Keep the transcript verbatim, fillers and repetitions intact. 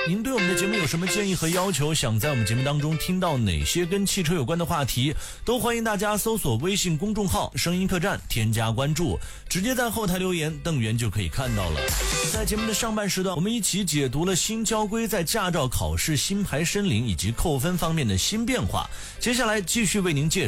您对我们的节目有什么建议和要求？想在我们节目当中听到哪些跟汽车有关的话题？都欢迎大家搜索微信公众号声音客栈，添加关注，直接在后台留言，邓源就可以看到了。在节目的上半时段，我们一起解读了新交规在驾照考试、新牌申领以及扣分方面的新变化。接下来继续为您介绍